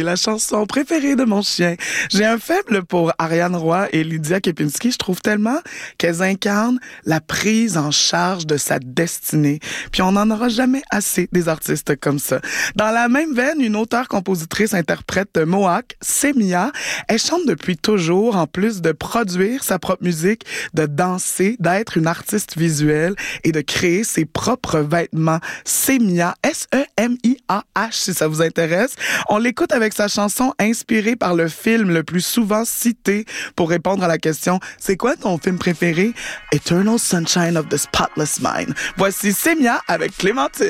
la chanson préférée de mon chien. J'ai un faible pour Ariane Roy et Lydia Kepinski. Je trouve tellement qu'elles incarnent la prise en charge de sa destinée. Puis on n'en aura jamais assez des artistes comme ça. Dans la même veine, une auteure-compositrice interprète Mohawk, Semia. Elle chante depuis toujours, en plus de produire sa propre musique, de danser, d'être une artiste visuelle et de créer ses propres vêtements. Semia, S-E-M-I-A-H, si ça vous intéresse. On l'écoute avec sa chanson inspirée par le film le plus souvent cité pour répondre à la question « C'est quoi ton film préféré? » Eternal Sunshine of the Spotless Mind. Voici Semia avec Clémentine.